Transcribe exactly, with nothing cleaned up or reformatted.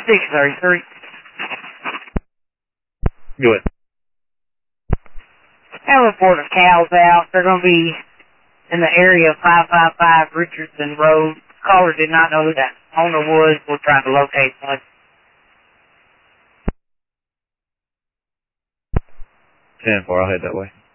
six thirty-three. Go ahead. Have a report of cows out. They're going to be in the area of five five five Richardson Road. Caller did not know who that owner was. We're trying to locate one. ten four, I'll head that way.